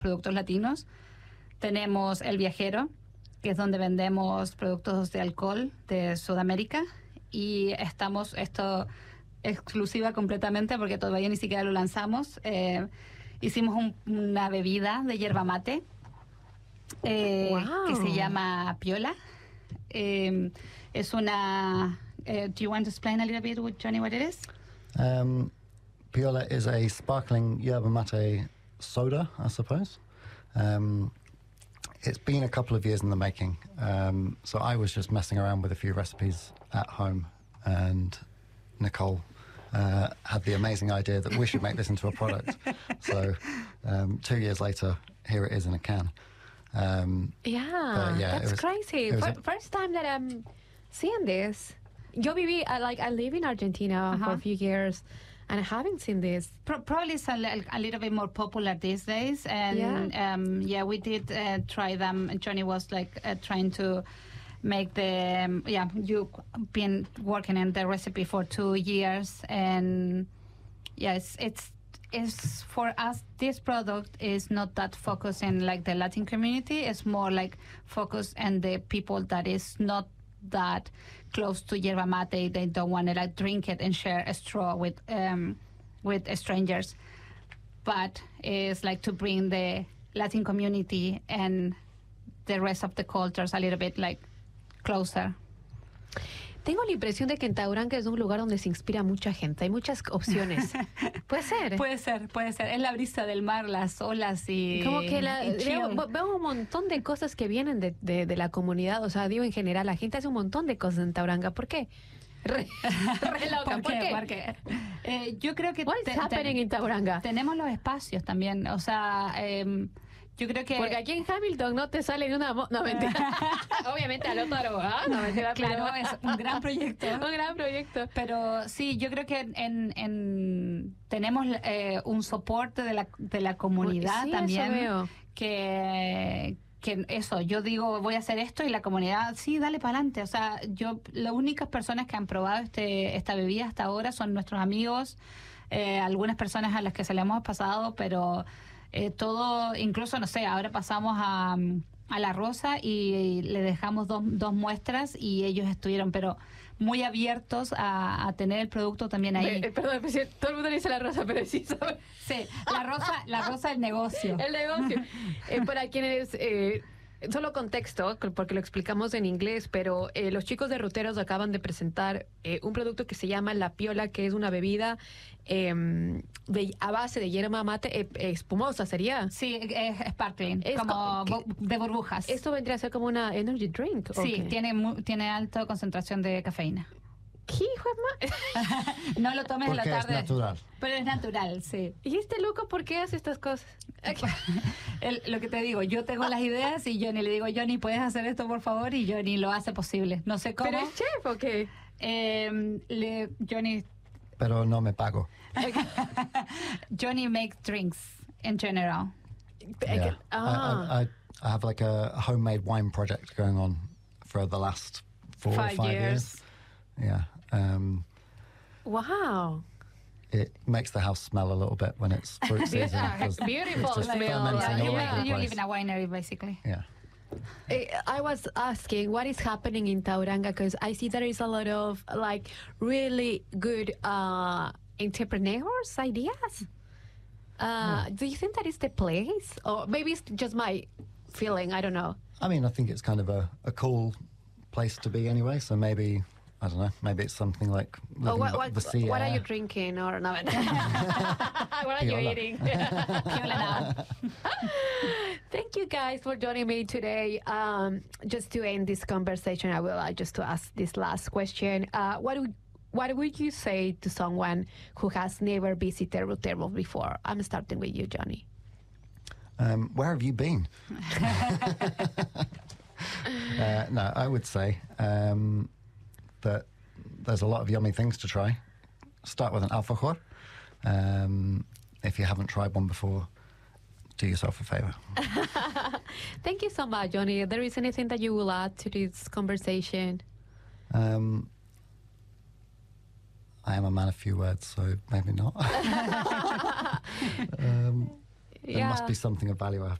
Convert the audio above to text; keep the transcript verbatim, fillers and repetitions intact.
productos latinos. Tenemos El Viajero, que es donde vendemos productos de alcohol de Sudamérica. Y estamos, esto exclusiva completamente porque todavía ni siquiera lo lanzamos. Eh, hicimos un, una bebida de yerba mate eh, wow. que se llama Piola. Eh, es una... Uh, do you want to explain a little bit, with Johnny, what it is? Um, Piola is a sparkling yerba mate soda, I suppose. Um, it's been a couple of years in the making. Um, so I was just messing around with a few recipes at home, and Nicole uh, had the amazing idea that we should make this into a product. So um, two years later, here it is in a can. Um, yeah, yeah, that's was, crazy. A, First time that I'm seeing this. Yo viví, I, like, I live in Argentina uh-huh. for a few years, and I haven't seen this. Pro- probably it's a, a little bit more popular these days. And yeah, um, yeah we did uh, try them. Johnny was like uh, trying to make the, um, yeah, you've been working on the recipe for two years. And yeah, it's, it's, it's for us, this product is not that focused in like the Latin community. It's more like focused on the people that is not that close to yerba mate. They don't want to like drink it and share a straw with um, with strangers. But it's like to bring the Latin community and the rest of the cultures a little bit like closer. Tengo la impresión de que en Tauranga es un lugar donde se inspira mucha gente. Hay muchas opciones. ¿Puede ser? Puede ser, puede ser. Es la brisa del mar, las olas y... Como que la, veo, veo un montón de cosas que vienen de, de, de la comunidad. O sea, digo en general, la gente hace un montón de cosas en Tauranga. ¿Por qué? Re, re loca. ¿Por, ¿Por qué? qué? Porque, eh, yo creo que... What's te, happening te, in Tauranga? Tenemos los espacios también. O sea... Eh, Yo creo que... Porque aquí en Hamilton no te sale ni una... Mo- no, mentira. Obviamente al otro abogado, no, mentira. Claro, pero... es un gran proyecto. un gran proyecto. Pero sí, yo creo que en, en tenemos eh, un soporte de la, de la comunidad sí, también. Eso veo. Que... que eso, yo digo, voy a hacer esto y la comunidad, sí, dale para adelante. O sea, yo, las únicas personas que han probado este esta bebida hasta ahora son nuestros amigos, eh, algunas personas a las que se le hemos pasado, pero eh, todo, incluso, no sé, ahora pasamos a, a La Rosa y, y le dejamos dos, dos muestras y ellos estuvieron, pero muy abiertos a, a tener el producto también ahí. Eh, perdón, todo el mundo le dice La Rosa, pero sí sabe. Sí, La Rosa, La Rosa el negocio. El negocio. Eh, para quienes... Eh, solo contexto, porque lo explicamos en inglés, pero eh, los chicos de Ruteros acaban de presentar eh, un producto que se llama La Piola, que es una bebida eh, de, a base de yerba mate eh, espumosa, ¿sería? Sí, es sparkling, es como co- bu- de burbujas. ¿Esto vendría a ser como una energy drink? ¿o Sí, qué? tiene, mu- tiene alta concentración de cafeína. ¿Qué hijo de ma- No lo tomes en la Porque tarde. es natural. Pero es natural, sí. ¿Y este loco por qué hace estas cosas? El- lo que te digo, yo tengo las ideas y Johnny le digo, Johnny, ¿puedes hacer esto por favor? Y Johnny lo hace posible. No sé cómo. ¿Pero es chef o qué? Eh, le, Johnny, Pero no me pago. Johnny makes drinks in general. Yeah. Ah. I, I, I have like a homemade wine project going on for the last four Five or five years. years. Yeah. Um, Wow. it makes the house smell a little bit when it's fruit season. Yeah, 'cause beautiful it's just smell. fermenting Yeah, all yeah. over the You place. live in a winery, basically. Yeah. Eh, I was asking what is happening in Tauranga because I see there is a lot of like really good uh, entrepreneurs ideas. Uh, Do you think that is the place, or maybe it's just my feeling? I don't know. I mean, I think it's kind of a, a cool place to be anyway. So maybe, I don't know, maybe it's something like living Oh, what, by what, the sea what are air. you drinking or no? What are you Piola. eating? Piola now. Thank you guys for joining me today. Um, just to end this conversation, I will uh, just to ask this last question. Uh, what would what would you say to someone who has never visited Rutero before? I'm starting with you, Johnny. Um, where have you been? uh, no, I would say um, that there's a lot of yummy things to try. Start with an alfajor. Um, if you haven't tried one before, do yourself a favor. Thank you so much, Johnny. There is anything that you will add to this conversation? Um, I am a man of few words, so maybe not. um, there must Yeah. be something of value, I have